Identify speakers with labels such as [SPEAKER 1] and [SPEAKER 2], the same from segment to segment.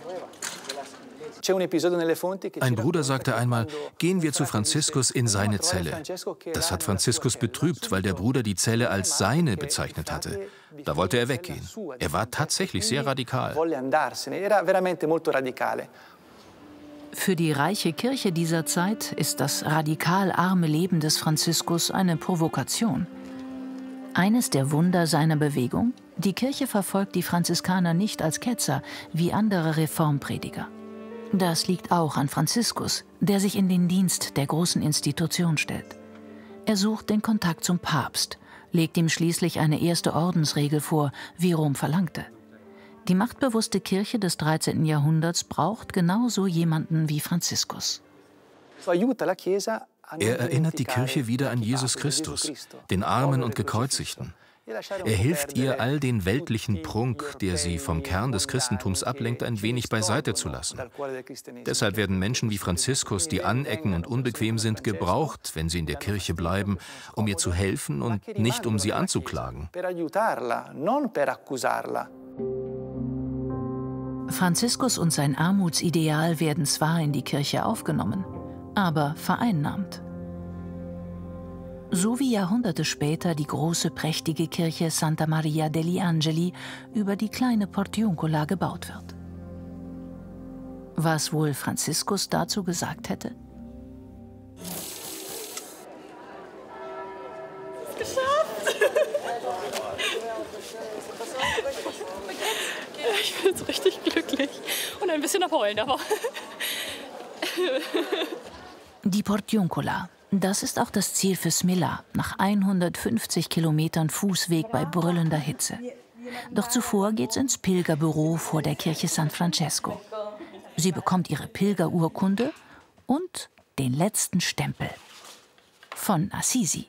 [SPEAKER 1] Ein Bruder sagte einmal, gehen wir zu Franziskus in seine Zelle. Das hat Franziskus betrübt, weil der Bruder die Zelle als seine bezeichnet hatte. Da wollte er weggehen. Er war tatsächlich sehr radikal.
[SPEAKER 2] Für die reiche Kirche dieser Zeit ist das radikal arme Leben des Franziskus eine Provokation. Eines der Wunder seiner Bewegung: Die Kirche verfolgt die Franziskaner nicht als Ketzer wie andere Reformprediger. Das liegt auch an Franziskus, der sich in den Dienst der großen Institution stellt. Er sucht den Kontakt zum Papst, legt ihm schließlich eine erste Ordensregel vor, wie Rom verlangte. Die machtbewusste Kirche des 13. Jahrhunderts braucht genauso jemanden wie Franziskus.
[SPEAKER 1] Er erinnert die Kirche wieder an Jesus Christus, den Armen und Gekreuzigten. Er hilft ihr, all den weltlichen Prunk, der sie vom Kern des Christentums ablenkt, ein wenig beiseite zu lassen. Deshalb werden Menschen wie Franziskus, die anecken und unbequem sind, gebraucht, wenn sie in der Kirche bleiben, um ihr zu helfen und nicht um sie anzuklagen.
[SPEAKER 2] Franziskus und sein Armutsideal werden zwar in die Kirche aufgenommen, aber vereinnahmt. So wie Jahrhunderte später die große, prächtige Kirche Santa Maria degli Angeli über die kleine Portiuncula gebaut wird. Was wohl Franziskus dazu gesagt hätte?
[SPEAKER 3] Geschafft! Ich bin jetzt richtig glücklich und ein bisschen am Heulen, aber...
[SPEAKER 2] Die Portiuncula. Das ist auch das Ziel für Smilla, nach 150 Kilometern Fußweg bei brüllender Hitze. Doch zuvor geht's ins Pilgerbüro vor der Kirche San Francesco. Sie bekommt ihre Pilgerurkunde und den letzten Stempel. Von Assisi.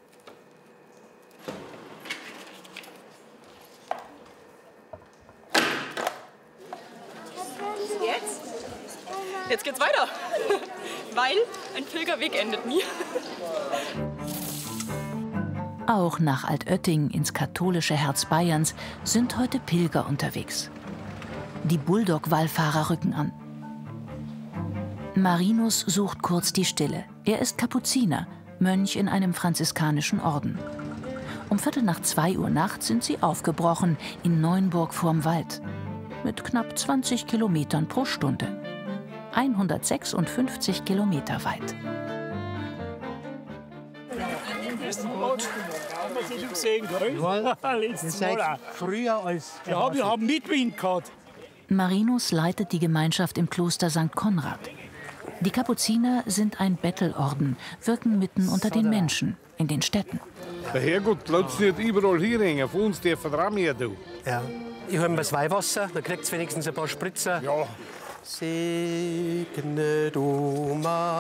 [SPEAKER 3] Jetzt geht's weiter, weil ein Pilgerweg endet nie.
[SPEAKER 2] Auch nach Altötting ins katholische Herz Bayerns sind heute Pilger unterwegs. Die Bulldog-Wallfahrer rücken an. Marinus sucht kurz die Stille. Er ist Kapuziner, Mönch in einem franziskanischen Orden. Um 1:15 nachts sind sie aufgebrochen in Neunburg vorm Wald. Mit knapp 20 Kilometern pro Stunde. 156 Kilometer weit.
[SPEAKER 4] Ja, wir haben Mitwind gehabt.
[SPEAKER 2] Marinus leitet die Gemeinschaft im Kloster St. Konrad. Die Kapuziner sind ein Bettelorden, wirken mitten unter den Menschen, in den Städten.
[SPEAKER 5] Der Herrgott lässt nicht überall hinhängen, von uns dürfen wir auch mehr tun.
[SPEAKER 4] Ja. Ich habe das Weihwasser, da kriegt es wenigstens ein paar Spritzer.
[SPEAKER 5] Ja.
[SPEAKER 4] Segne du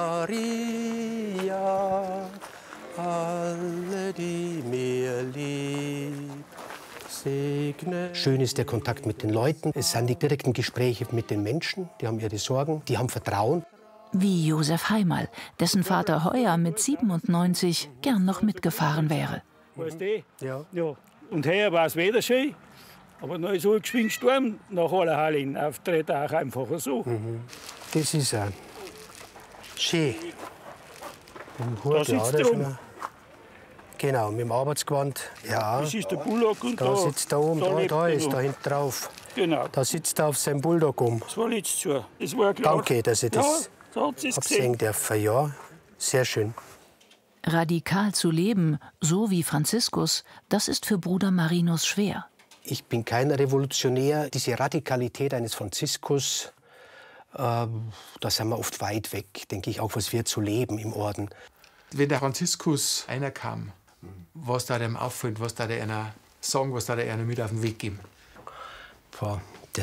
[SPEAKER 4] Maria, alle, die mir lieb. Segne. Schön ist der Kontakt mit den Leuten. Es sind die direkten Gespräche mit den Menschen. Die haben ihre Sorgen, die haben Vertrauen.
[SPEAKER 2] Wie Josef Heimal, dessen Vater Heuer mit 97 gern noch mitgefahren wäre.
[SPEAKER 6] Weißt du?
[SPEAKER 4] Ja.
[SPEAKER 6] Ja. Und heuer war es wieder schön. Aber dann ist halt geschwind gestorben nach Allerheiligen auf 3 Tage einfach so.
[SPEAKER 4] Das ist schön.
[SPEAKER 6] Da sitzt er oben.
[SPEAKER 4] Genau, mit dem Arbeitsgewand. Ja.
[SPEAKER 6] Das ist der Bullock und
[SPEAKER 4] Da sitzt er oben,
[SPEAKER 6] lebt
[SPEAKER 4] da
[SPEAKER 6] er
[SPEAKER 4] ist
[SPEAKER 6] noch.
[SPEAKER 4] er hinten drauf.
[SPEAKER 6] Genau.
[SPEAKER 4] Da sitzt er auf seinem Bulldog um.
[SPEAKER 6] Das war letztes Jahr. Das war klar.
[SPEAKER 4] Danke, dass ich das
[SPEAKER 6] Ja, da hat sie es
[SPEAKER 4] absehen
[SPEAKER 6] gesehen.
[SPEAKER 4] dürfen. Ja, sehr schön.
[SPEAKER 2] Radikal zu leben, so wie Franziskus, das ist für Bruder Marinus schwer.
[SPEAKER 4] Ich bin kein Revolutionär. Diese Radikalität eines Franziskus, da sind wir oft weit weg, denke ich, auch was wir zu leben im Orden.
[SPEAKER 7] Wenn der Franziskus einer kam, was da dem auffällt, was da der einer sagen, was da der einer mit auf den Weg geben?
[SPEAKER 4] Boah,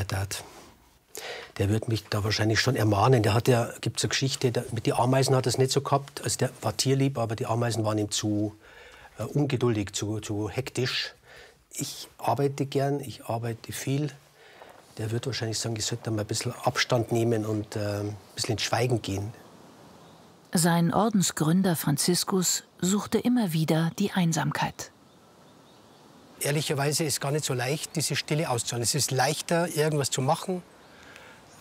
[SPEAKER 4] der wird mich da wahrscheinlich schon ermahnen. Der hat ja, gibt's eine Geschichte, mit den Ameisen hat er es nicht so gehabt. Also der war tierlieb, aber die Ameisen waren ihm zu ungeduldig, zu hektisch. Ich arbeite gern, ich arbeite viel. Der wird wahrscheinlich sagen, ich sollte mal ein bisschen Abstand nehmen und ein bisschen ins Schweigen gehen.
[SPEAKER 2] Sein Ordensgründer Franziskus suchte immer wieder die Einsamkeit.
[SPEAKER 4] Ehrlicherweise ist es gar nicht so leicht, diese Stille auszuhalten. Es ist leichter, irgendwas zu machen,